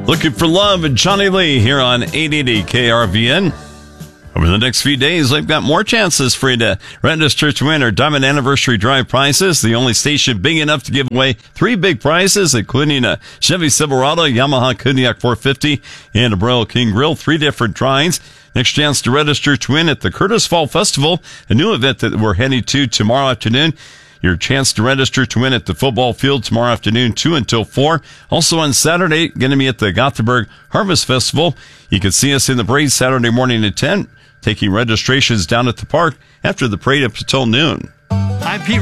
Looking for Love and Johnny Lee here on 880 KRVN. Over the next few days, we've got more chances for you to register to win our Diamond Anniversary Drive prizes. The only station big enough to give away 3 big prizes, including a Chevy Silverado, Yamaha Kodiak 450, and a Royal King Grill. 3 different drawings. Next chance to register to win at the Curtis Fall Festival, a new event that we're heading to tomorrow afternoon. Your chance to register to win at the football field tomorrow afternoon, 2 until 4. Also on Saturday, going to be at the Gothenburg Harvest Festival. You can see us in the parade Saturday morning at 10, taking registrations down at the park after the parade up until noon. I'm Pete